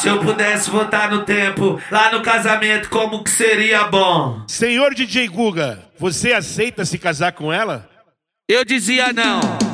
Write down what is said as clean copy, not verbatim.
Se eu pudesse voltar no tempo, lá no casamento, como que seria bom? Senhor DJ Guga, você aceita se casar com ela? Eu dizia não.